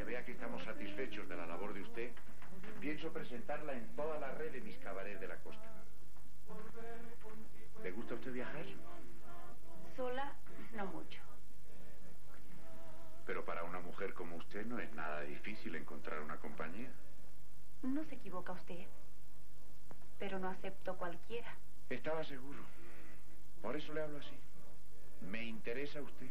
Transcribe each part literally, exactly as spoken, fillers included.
vea que estamos satisfechos de la labor de usted, pienso presentarla en toda la red de mis cabarets de la costa. ¿Le gusta a usted viajar? Sola, no mucho. Pero para una mujer como usted no es nada difícil encontrar una compañía. No se equivoca usted, pero no acepto cualquiera. Estaba seguro. Por eso le hablo así. Me interesa usted.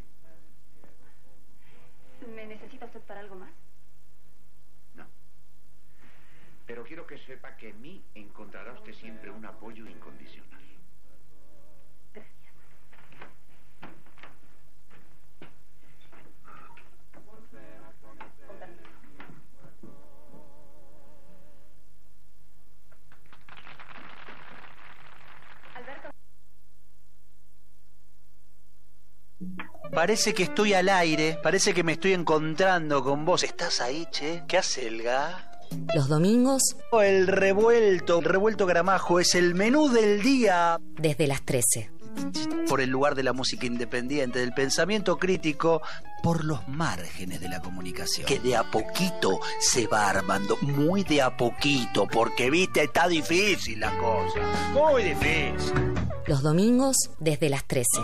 ¿Me necesita usted para algo más? No. Pero quiero que sepa que en mí encontrará usted siempre un apoyo incondicional. Gracias. Con permiso. Alberto. Parece que estoy al aire, parece que me estoy encontrando con vos. ¿Estás ahí, che? ¿Qué hace el ga? Los domingos, El revuelto, el revuelto Gramajo es el menú del día. desde las trece. Por el lugar de la música independiente, del pensamiento crítico, por los márgenes de la comunicación. Que de a poquito se va armando, muy de a poquito, porque viste, está difícil la cosa, muy difícil. Los domingos, desde las trece.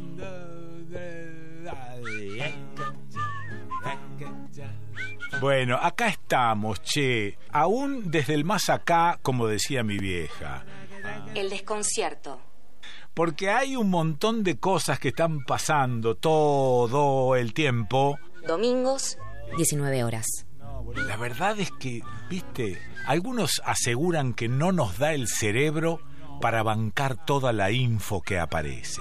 Bueno, acá estamos, che. Aún desde el más acá, como decía mi vieja. El desconcierto. Porque hay un montón de cosas que están pasando todo el tiempo. Domingos, diecinueve horas. La verdad es que, viste, algunos aseguran que no nos da el cerebro para bancar toda la info que aparece.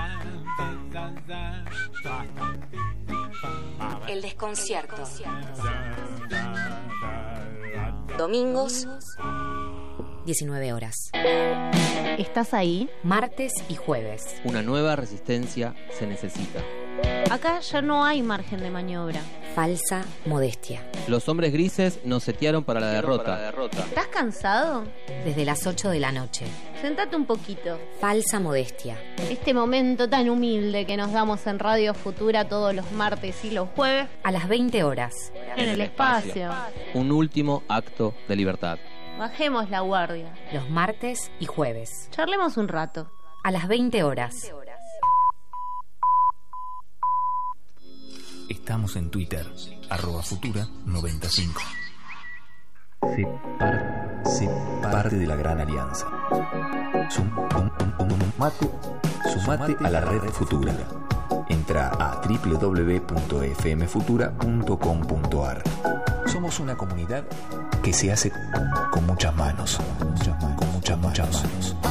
El desconcierto. Domingos, diecinueve horas. ¿Estás ahí? Martes y jueves. Una nueva resistencia se necesita. Acá ya no hay margen de maniobra. Falsa modestia. Los hombres grises nos setearon para la derrota. ¿Estás cansado? Desde las ocho de la noche. Sentate un poquito. Falsa modestia. Este momento tan humilde que nos damos en Radio Futura todos los martes y los jueves. A las veinte horas. En el espacio. Un último acto de libertad. Bajemos la guardia. Los martes y jueves. Charlemos un rato. A las veinte horas. Estamos en Twitter, arroba Futura noventa y cinco. Sé parte, sé parte de la gran alianza. Sum, um, um, um, mate, sumate a la red Futura. Entra a doble u doble u doble u punto f m futura punto com punto a r. Somos una comunidad que se hace con muchas manos, con muchas manos.